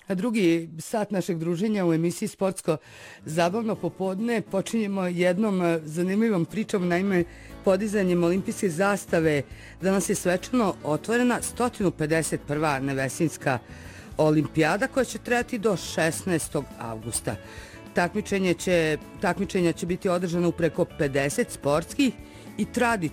A drugi sat našeg druženja u emisiji Sportsko zabavno popodne počinjemo jednom zanimljivom pričom, naime podizanjem olimpijske zastave. Danas je svečano otvorena 151. Nevesinjska olimpijada koja će trajati do 16. avgusta. Takmičenja će biti održana u preko 50 sportskih i